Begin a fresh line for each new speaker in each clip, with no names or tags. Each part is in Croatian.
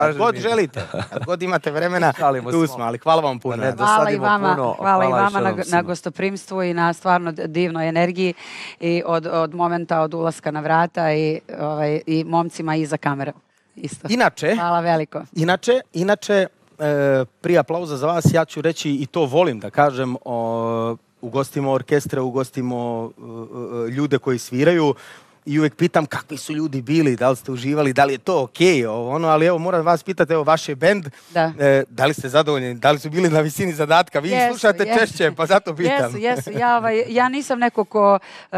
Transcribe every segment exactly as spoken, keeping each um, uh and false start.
Kad god želite, kad god imate vremena, tu smo, ali hvala vam puno.
Hvala i vama, hvala i vama na, na gostoprimstvu i na stvarno divnoj energiji i od, od momenta od ulaska na vrata i, ovaj, i momcima iza kamere. Isto.
Inače,
hvala veliko.
Inače, inače e, prije aplauza za vas, ja ću reći i to volim da kažem, o, ugostimo orkestre, ugostimo e, ljude koji sviraju. I uvijek pitam kakvi su ljudi bili, da li ste uživali, da li je to okej, okay, ono, ali evo moram vas pitati, evo vaš je bend, da. E, da li ste zadovoljni, da li su bili na visini zadatka, vi yes, slušate yes. češće, pa zato pitam.
Jesu, jesu, ja, ovaj, ja nisam neko ko uh,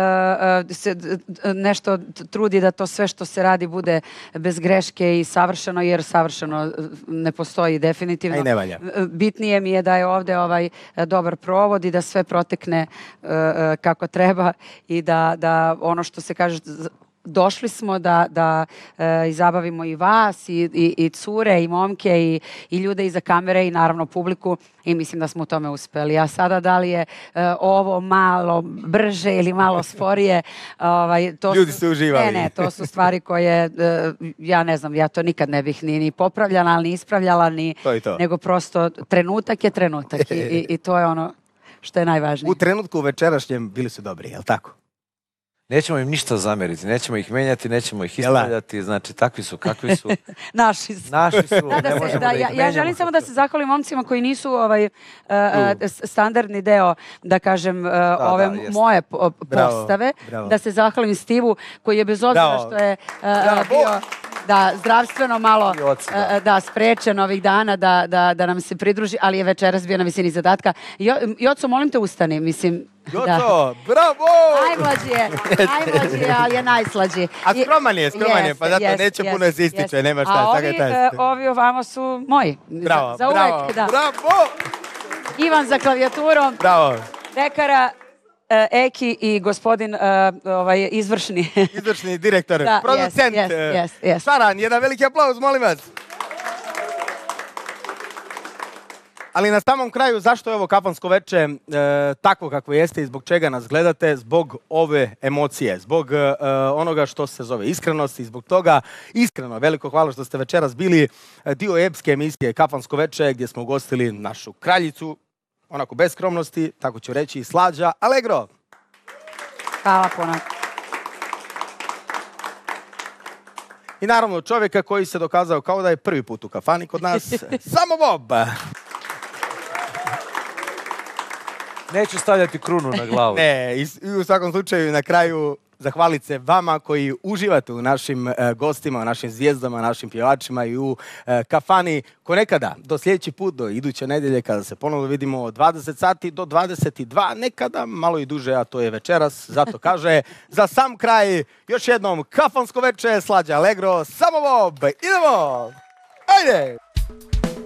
se nešto trudi da to sve što se radi bude bez greške i savršeno, jer savršeno ne postoji definitivno.
Aj ne valja.
Bitnije mi je da je ovde ovaj dobar provod i da sve protekne uh, kako treba i da, da ono što se kaže, došli smo da, da e, izabavimo i vas, i, i, i cure, i momke, i, i ljude iza kamere, i naravno publiku, i mislim da smo u tome uspeli. A sada da li je e, ovo malo brže ili malo sporije, ovaj, to
ljudi
su,
su uživali.
Ne, ne, to su stvari koje, e, ja ne znam, ja to nikad ne bih ni, ni popravljala, ni ispravljala, ni,
to to.
nego prosto trenutak je trenutak i, i, i to je ono što je najvažnije.
U trenutku večerašnjem bili su dobri, je li tako?
Nećemo im ništa zameriti, nećemo ih menjati, nećemo ih ispravljati, znači takvi su, kakvi su.
Naši su.
Naši su,
da, da
ne
se,
možemo
da,
da ih
ja,
menjamo.
Ja želim samo da se zahvalim momcima koji nisu ovaj, uh, uh, standardni deo, da kažem, uh,
da,
ove
da,
moje postave.
Bravo, bravo.
Da se zahvalim Stivu koji je bez obzira
bravo.
što je uh, bio da zdravstveno malo
Joci, da.
Uh, da sprečen ovih dana da, da, da nam se pridruži, ali je večeras bio na visini zadatka. Jo, Joco, molim te ustani, mislim.
Joco,
da.
bravo!
Najmlađi je, najmlađi je, ali je najslađi.
A skroman je, skroman je, pa zato
yes,
neće
yes,
puno se ističe,
yes.
nema šta.
A
ovi,
uh, ovi ovamo su moji.
Bravo,
za, za
bravo,
uvek, da.
bravo!
Ivan za klavijaturom.
Bravo.
Pekara, uh, Eki i gospodin uh, ovaj, izvršni.
Izvršni direktor,
da,
producent.
Yes, yes, yes, yes.
Saran, jedan veliki aplauz, molim vas. Ali na samom kraju, zašto je ovo kafansko veče e, takvo kakvo jeste i zbog čega nas gledate? Zbog ove emocije, zbog e, onoga što se zove iskrenost i zbog toga iskreno veliko hvala što ste večeras bili dio epske emisije Kafansko veče gdje smo ugostili našu kraljicu, onako bez skromnosti, tako ću reći, Slađa Allegro.
Hvala puno.
I naravno čovjeka koji se dokazao kao da je prvi put u kafani kod nas, samo Bob.
Neću stavljati krunu na glavu.
Ne, i, i u svakom slučaju na kraju zahvaliti se vama koji uživate u našim uh, gostima, u našim zvijezdama, našim pjevačima i u uh, kafani. Ko nekada, do sljedeći put, do iduće nedjelje, kada se ponovno vidimo od dvadeset sati do dvadeset dva, nekada malo i duže, a to je večeras. Zato kaže, za sam kraj, još jednom kafansko veče, Slađa Allegro, samo Bob, idemo! Ajde!